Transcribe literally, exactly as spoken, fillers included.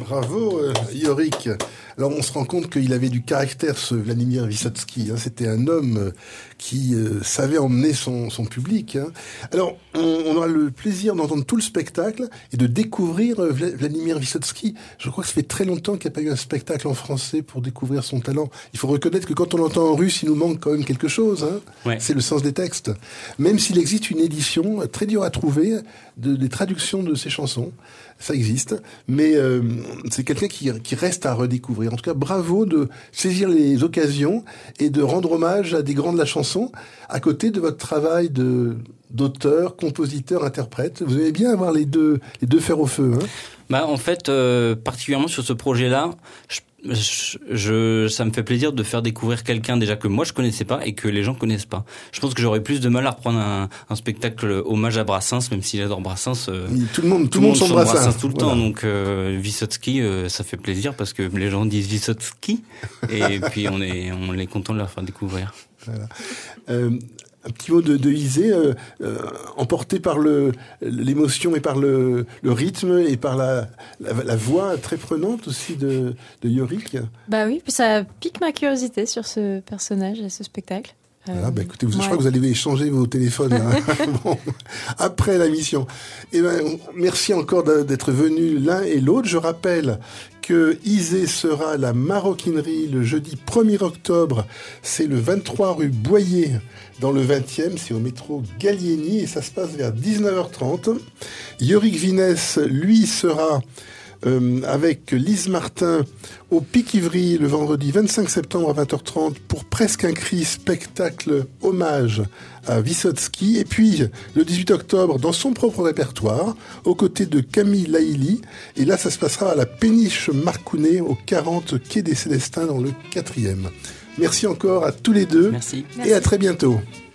Bravo, euh, Yorick. Alors, on se rend compte qu'il avait du caractère, ce Vladimir Vysotsky. Hein. C'était un homme euh, qui euh, savait emmener son, son public. Hein. Alors, on, on aura le plaisir d'entendre tout le spectacle et de découvrir euh, Vladimir Vysotsky. Je crois que ça fait très longtemps qu'il n'y a pas eu un spectacle en français pour découvrir son talent. Il faut reconnaître que quand on l'entend en russe, il nous manque quand même quelque chose. Hein. Ouais. C'est le sens des textes. Même s'il existe une édition très dure à trouver de, des traductions de ses chansons. Ça existe, mais euh, c'est quelqu'un qui, qui reste à redécouvrir. En tout cas, bravo de saisir les occasions et de rendre hommage à des grands de la chanson à côté de votre travail de d'auteur, compositeur, interprète. Vous aimez bien avoir les deux les deux fers au feu, hein? Bah en fait, euh, particulièrement sur ce projet-là, je, je, je, ça me fait plaisir de faire découvrir quelqu'un déjà que moi je connaissais pas et que les gens connaissent pas. Je pense que j'aurais plus de mal à reprendre un, un spectacle hommage à Brassens, même si j'adore Brassens. Euh, tout le monde, tout, tout le monde chante Brassens. Brassens tout le voilà. temps. Donc euh, Vysotsky, euh, ça fait plaisir parce que les gens disent Vysotsky et puis on est, on est content de leur faire découvrir. Voilà. Euh, Un petit mot de, de Izé, euh, euh, emporté par le, l'émotion et par le, le rythme et par la, la, la voix très prenante aussi de, de Yorick. Bah oui, ça pique ma curiosité sur ce personnage et ce spectacle. Euh, voilà, bah écoutez, vous, ouais. je crois que vous allez échanger vos téléphones hein, bon, après la mission. Et ben, merci encore d'être venus l'un et l'autre. Je rappelle que Izé sera à la Maroquinerie le jeudi premier octobre. C'est le vingt-trois rue Boyer dans le vingtième. C'est au métro Gallieni et ça se passe vers dix-neuf heures trente. Yorick Vinesse, lui, sera euh, avec Lise Martin au Pic Ivry le vendredi vingt-cinq septembre à vingt heures trente pour Presque un cri, spectacle hommage à Vysotsky. Et puis le dix-huit octobre dans son propre répertoire aux côtés de Camille Laïli. Et là ça se passera à la Péniche Marcounet au quarante quai des Célestins dans le quatrième. Merci encore à tous les deux. Merci. Et à très bientôt.